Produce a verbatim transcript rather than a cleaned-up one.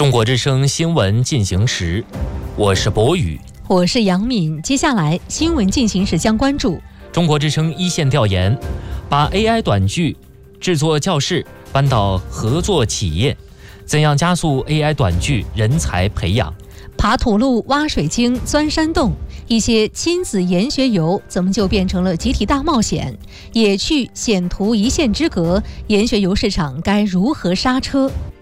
中国之声新闻进行时，我是博宇， 我是杨敏。接下来新闻进行时将关注中国之声一线调研，把 A I 短剧制作教室搬到合作企业，怎样加速 A I 短剧人才培养？ 爬土路、挖水晶、钻山洞，一些亲子研学游怎么就变成了集体大冒险？野趣险途一线之隔，研学游市场该如何刹车？